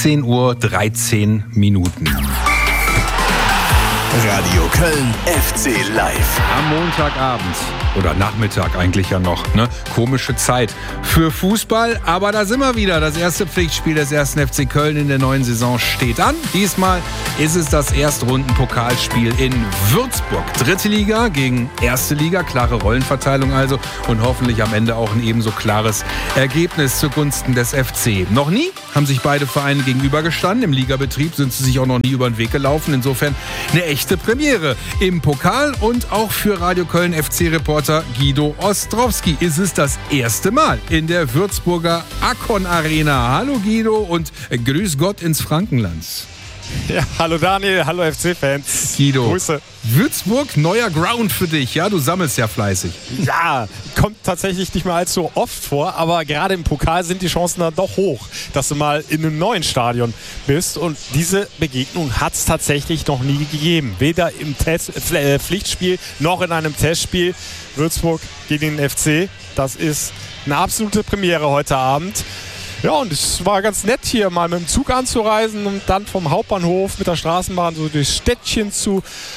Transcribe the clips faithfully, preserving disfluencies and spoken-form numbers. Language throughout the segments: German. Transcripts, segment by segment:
achtzehn Uhr dreizehn Minuten. Radio Köln F C Live. Am Montagabend oder Nachmittag eigentlich ja noch, ne? Komische Zeit für Fußball, aber da sind wir wieder. Das erste Pflichtspiel des ersten F C Köln in der neuen Saison steht an. Diesmal ist es das Erstrunden-Pokalspiel in Würzburg. Dritte Liga gegen erste Liga, klare Rollenverteilung also und hoffentlich am Ende auch ein ebenso klares Ergebnis zugunsten des F C. Noch nie haben sich beide Vereine gegenübergestanden. Im Ligabetrieb sind sie sich auch noch nie über den Weg gelaufen. Insofern eine echte Premiere im Pokal und auch für Radio Köln F C-Reporter Guido Ostrowski ist es das erste Mal in der Würzburger Akkon Arena. Hallo Guido und grüß Gott ins Frankenland. Ja, hallo Daniel, hallo F C-Fans. Guido, Grüße. Würzburg, neuer Ground für dich, ja? Du sammelst ja fleißig. Ja, kommt tatsächlich nicht mehr allzu oft vor, aber gerade im Pokal sind die Chancen dann doch hoch, dass du mal in einem neuen Stadion bist. Und diese Begegnung hat es tatsächlich noch nie gegeben. Weder im Test, äh, Pflichtspiel noch in einem Testspiel. Würzburg gegen den F C, das ist eine absolute Premiere heute Abend. Ja, und es war ganz nett, hier mal mit dem Zug anzureisen und dann vom Hauptbahnhof mit der Straßenbahn so durchs Städtchen zu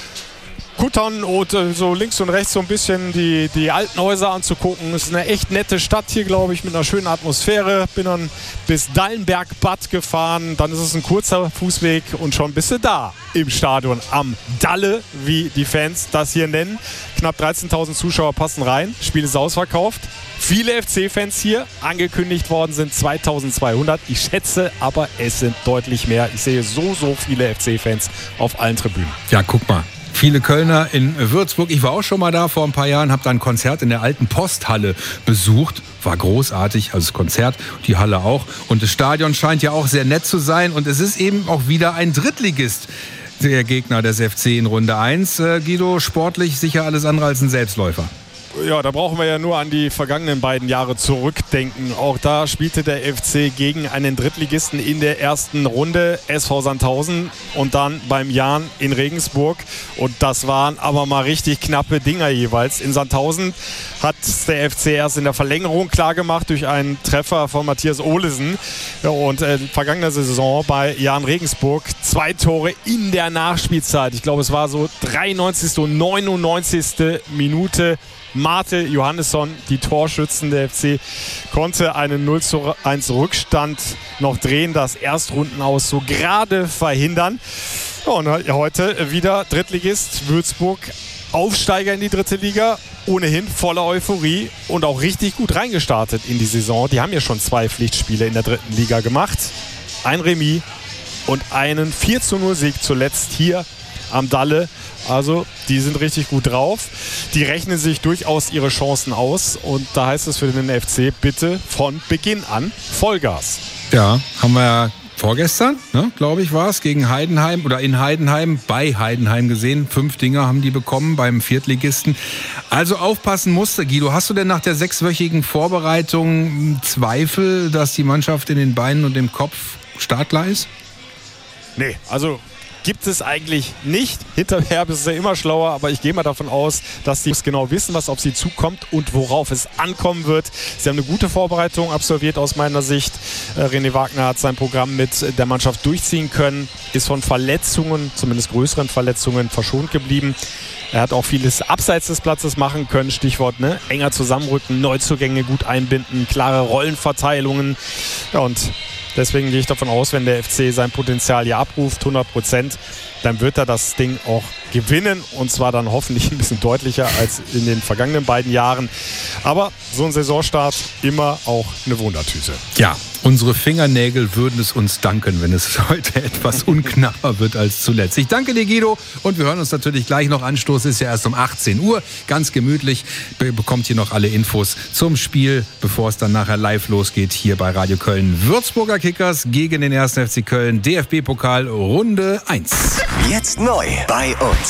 kuttern und äh, so links und rechts so ein bisschen die, die alten Häuser anzugucken. Es ist eine echt nette Stadt hier, glaube ich, mit einer schönen Atmosphäre. Bin dann bis Dallenberg-Bad gefahren, dann ist es ein kurzer Fußweg und schon bist du da im Stadion am Dalle, wie die Fans das hier nennen. Knapp dreizehntausend Zuschauer passen rein, Spiel ist ausverkauft. Viele F C-Fans hier, angekündigt worden sind zweitausendzweihundert. Ich schätze, aber es sind deutlich mehr. Ich sehe so, so viele F C-Fans auf allen Tribünen. Ja, guck mal. Viele Kölner in Würzburg. Ich war auch schon mal da vor ein paar Jahren, habe da ein Konzert in der alten Posthalle besucht. War großartig, also das Konzert, die Halle auch. Und das Stadion scheint ja auch sehr nett zu sein. Und es ist eben auch wieder ein Drittligist, der Gegner des F C in Runde eins. Äh, Guido, sportlich sicher alles andere als ein Selbstläufer. Ja, da brauchen wir ja nur an die vergangenen beiden Jahre zurückdenken. Auch da spielte der F C gegen einen Drittligisten in der ersten Runde, S V Sandhausen, und dann beim Jahn in Regensburg. Und das waren aber mal richtig knappe Dinger jeweils. In Sandhausen hat der F C erst in der Verlängerung klargemacht durch einen Treffer von Matthias Olesen. Ja, und äh, vergangene Saison bei Jahn Regensburg zwei Tore in der Nachspielzeit. Ich glaube, es war so dreiundneunzigste und neunundneunzigste Minute. Mate Johannesson, die Torschützen der F C, konnte einen null zu eins Rückstand noch drehen, das Erstrundenaus so gerade verhindern. Ja, und heute wieder Drittligist Würzburg, Aufsteiger in die dritte Liga, ohnehin voller Euphorie und auch richtig gut reingestartet in die Saison. Die haben ja schon zwei Pflichtspiele in der dritten Liga gemacht. Ein Remis und einen vier zu null Sieg zuletzt hier am Dalle. Also die sind richtig gut drauf. Die rechnen sich durchaus ihre Chancen aus. Und da heißt es für den F C, bitte von Beginn an Vollgas. Ja, haben wir ja vorgestern, ne, glaube ich, war es, gegen Heidenheim oder in Heidenheim, bei Heidenheim gesehen. Fünf Dinger haben die bekommen beim Viertligisten. Also aufpassen musste. Guido, hast du denn nach der sechswöchigen Vorbereitung Zweifel, dass die Mannschaft in den Beinen und im Kopf startklar ist? Nee, also gibt es eigentlich nicht. Hinterher ist es ja immer schlauer, aber ich gehe mal davon aus, dass sie genau wissen, was auf sie zukommt und worauf es ankommen wird. Sie haben eine gute Vorbereitung absolviert aus meiner Sicht. René Wagner hat sein Programm mit der Mannschaft durchziehen können, ist von Verletzungen, zumindest größeren Verletzungen, verschont geblieben. Er hat auch vieles abseits des Platzes machen können, Stichwort ne? enger zusammenrücken, Neuzugänge gut einbinden, klare Rollenverteilungen. Ja, und deswegen gehe ich davon aus, wenn der F C sein Potenzial hier abruft, hundert Prozent, dann wird er das Ding auch gewinnen. Und zwar dann hoffentlich ein bisschen deutlicher als in den vergangenen beiden Jahren. Aber so ein Saisonstart immer auch eine Wundertüte. Ja, unsere Fingernägel würden es uns danken, wenn es heute etwas unknapper wird als zuletzt. Ich danke dir, Guido. Und wir hören uns natürlich gleich noch. Anstoß ist ja erst um achtzehn Uhr. Ganz gemütlich. Be- bekommt hier noch alle Infos zum Spiel, bevor es dann nachher live losgeht hier bei Radio Köln. Würzburger Kickers gegen den ersten F C Köln. D F B-Pokal Runde eins. Jetzt neu bei uns.